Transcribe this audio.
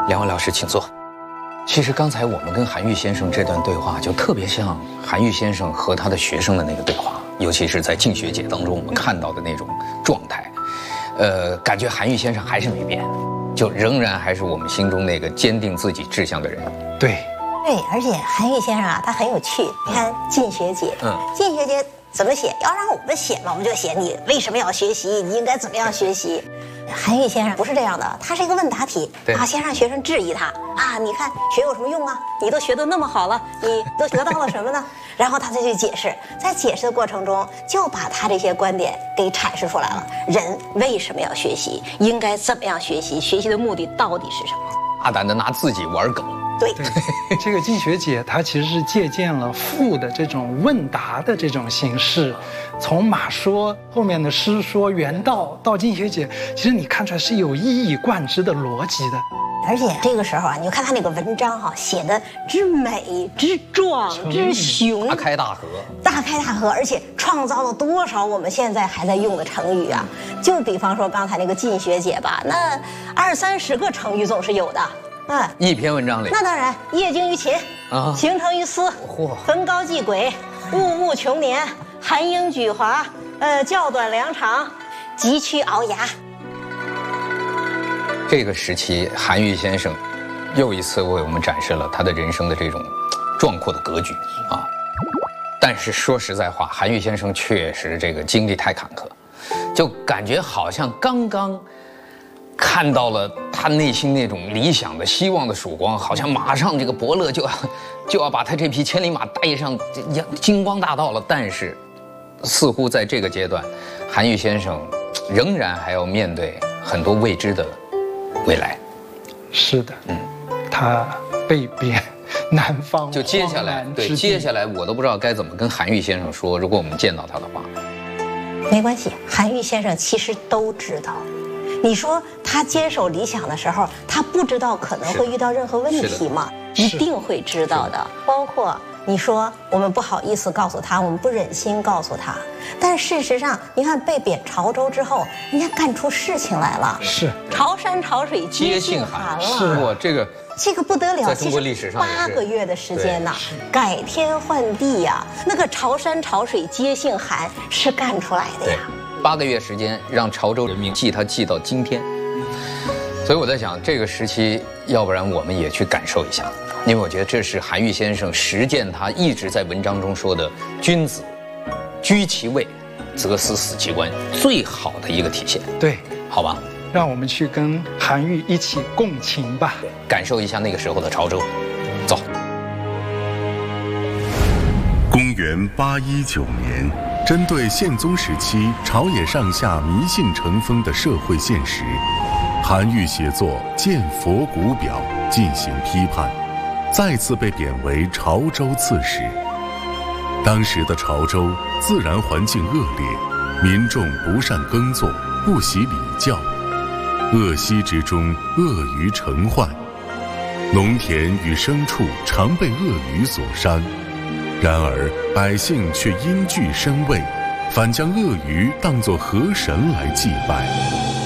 两位老师请坐。其实刚才我们跟韩愈先生这段对话，就特别像韩愈先生和他的学生的那个对话，尤其是在进学解当中我们看到的那种状态。感觉韩愈先生还是没变，就仍然还是我们心中那个坚定自己志向的人。 对， 而且韩愈先生啊，他很有趣。你看进学解，进学解怎么写？要让我们写嘛，我们就写你为什么要学习，你应该怎么样学习。韩愈先生不是这样的，他是一个问答题啊，先让学生质疑他啊，你看学有什么用啊？你都学得那么好了，你都得到了什么呢？然后他再去解释，在解释的过程中就把他这些观点给阐释出来了。人为什么要学习？应该怎么样学习？学习的目的到底是什么？ 大胆的拿自己玩梗。 对， 这个进学解它其实是借鉴了赋的这种问答的这种形式，从马说后面的诗说原道到进学解，其实你看出来是有一以贯之的逻辑的。 而且这个时候啊，你就看他那个文章哈，写的之美之壮之雄， 大开大合， 大开大合，而且创造了多少我们现在还在用的成语啊！就比方说刚才那个进学解吧，那20-30个成语总是有的。 一篇文章里， 那当然，业精于勤啊，形成于思，焚高继轨，物务穷年，含英举华，较短量长，急趋熬牙。 这个时期，韩愈先生又一次为我们展示了他的人生的这种壮阔的格局啊。但是说实在话，韩愈先生确实这个经历太坎坷，就感觉好像刚刚看到了他内心那种理想的希望的曙光，好像马上这个伯乐就要把他这匹千里马带上金光大道了。但是似乎在这个阶段，韩愈先生仍然还要面对很多未知的未来。 是的，他被贬南方， 就接下来，对，接下来我都不知道该怎么跟韩愈先生说，如果我们见到他的话。 没关系，韩愈先生其实都知道。你说他坚守理想的时候，他不知道可能会遇到任何问题吗？一定会知道的。包括你说我们不好意思告诉他，我们不忍心告诉他，但事实上，你看被贬潮州之后，人家干出事情来了， 是潮山潮水皆姓韩了， 是我这个不得了， 在中国历史上 8个月的时间呐，改天换地呀，那个潮山潮水皆姓韩是干出来的呀。 8个月时间，让潮州人民记他记到今天。所以我在想，这个时期，要不然我们也去感受一下，因为我觉得这是韩愈先生实践他一直在文章中说的“君子居其位，则思死其官”最好的一个体现。 对， 好吧， 让我们去跟韩愈一起共情吧， 感受一下那个时候的潮州。走。 公元819年。针对宪宗时期朝野上下迷信成风的社会现实，韩愈写作《见佛骨表》进行批判，再次被贬为潮州刺史。当时的潮州自然环境恶劣，民众不善耕作，不习礼教，恶习之中恶鱼成患，农田与牲畜常被恶鱼所伤。然而百姓却因惧生畏，反将鳄鱼当作河神来祭拜。